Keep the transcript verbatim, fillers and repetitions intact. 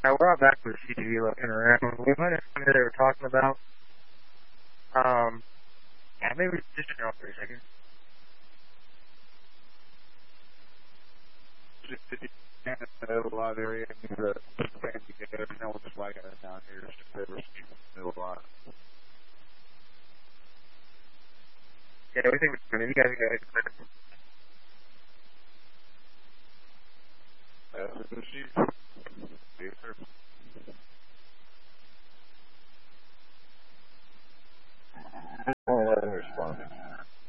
Now, we're all back with the C T V looking around. We might have something they were talking about. Um, yeah, maybe we just turn off for a second. A lot area near the band together. You know what's like down here. It's just ever still a lot. Yeah, we think we're doing it. You guys got it. That's the sheet. Yes, sir.